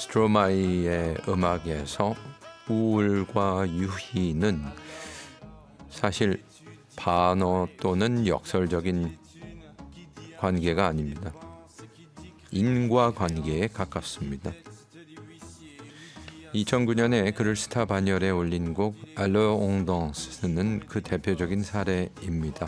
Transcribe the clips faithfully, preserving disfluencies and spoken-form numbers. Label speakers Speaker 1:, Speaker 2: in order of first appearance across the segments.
Speaker 1: 스트로마이의 음악에서 우울과 유희는 사실 반어 또는 역설적인 관계가 아닙니다. 인과관계에 가깝습니다. 이천구 년에 그를 스타 반열에 올린 곡 Alors on danse는 그 대표적인 사례입니다.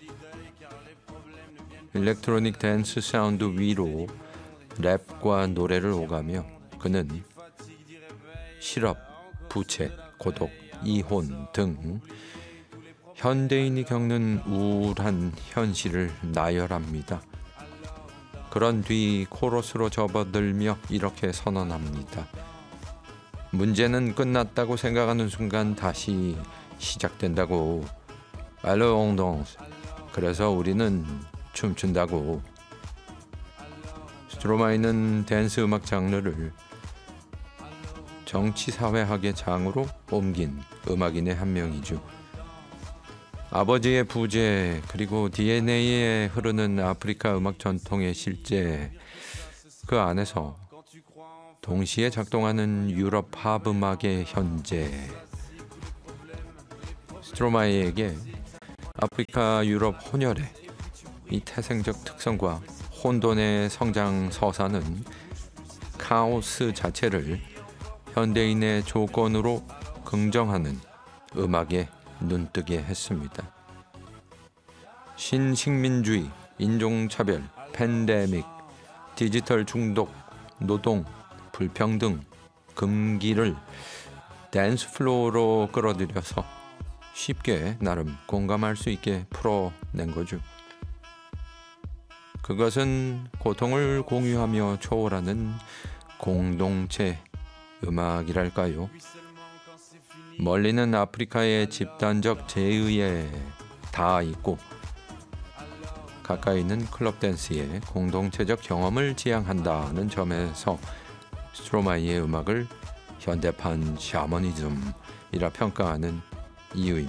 Speaker 1: 일렉트로닉 댄스 사운드 위로 랩과 노래를 오가며 그는 실업, 부채, 고독, 이혼 등 현대인이 겪는 우울한 현실을 나열합니다. 그런 뒤 코러스로 접어들며 이렇게 선언합니다. 문제는 끝났다고 생각하는 순간 다시 시작된다고. Alors on danse. 그래서 우리는 춤춘다고. 스트로마이는 댄스 음악 장르를 정치사회학의 장으로 옮긴 음악인의 한 명이죠. 아버지의 부재 그리고 디엔에이에 흐르는 아프리카 음악 전통의 실제, 그 안에서 동시에 작동하는 유럽 팝 음악의 현재. 스트로마이에게 아프리카 유럽 혼혈의 이 태생적 특성과 혼돈의 성장 서사는 카오스 자체를 현대인의 조건으로 긍정하는 음악에 눈뜨게 했습니다. 신식민주의, 인종차별, 팬데믹, 디지털 중독, 노동, 불평등, 금기를 댄스 플로어로 끌어들여서 쉽게 나름 공감할 수 있게 풀어낸 거죠. 그것은 고통을 공유하며 초월하는 공동체 음악이랄까요. 멀리는 아프리카의 집단적 재의에 닿아 있고 가까이는 클럽 댄스의 공동체적 경험을 지향한다는 점에서 스트로마이의 음악을 현대판 샤머니즘이라 평가하는 이유입니다.